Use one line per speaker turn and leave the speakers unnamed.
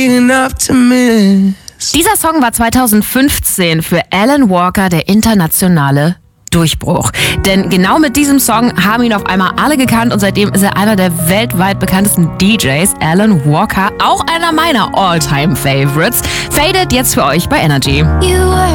enough to miss.
Dieser Song war 2015 für Alan Walker der internationale Durchbruch. Denn genau mit diesem Song haben ihn auf einmal alle gekannt und seitdem ist er einer der weltweit bekanntesten DJs. Alan Walker, auch einer meiner All-Time-Favorites, fadet jetzt für euch bei Energy.